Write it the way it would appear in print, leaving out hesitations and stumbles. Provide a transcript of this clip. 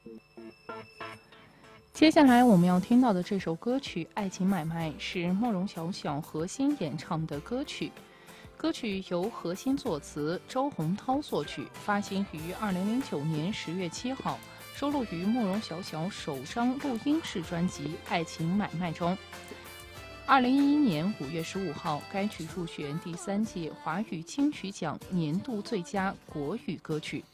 接下来我们要听到的这首歌曲《爱情买卖》是莫容小小何欣演唱的歌曲。歌曲由何欣作词，周洪涛作曲，发行于2009年10月7号，收录于莫容小小首张录音室专辑《爱情买卖》中。2011年5月15号，该曲入选第3届华语金曲奖年度最佳国语歌曲。